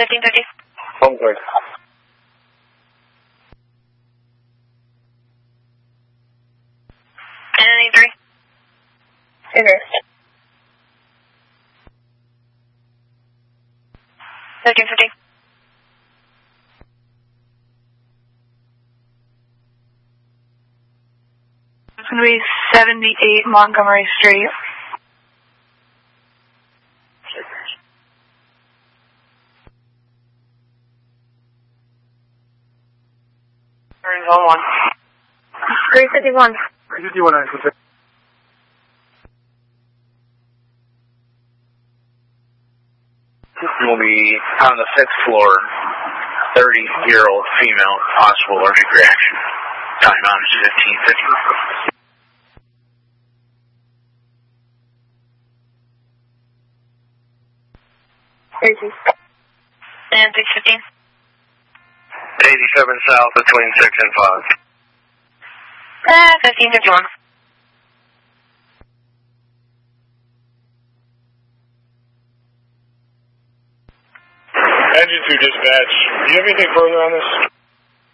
1550. Home clear. And 83. Inverse. 1350. It's going to be 78 Montgomery Street. Zone 1. 351. 351, I should say. Will be on the 5th floor, 30-year-old female, possible allergic reaction. Timeout is 1550. And 615. 87 south between 6 and 1551. Engine 2 dispatch. Do you have anything further on this?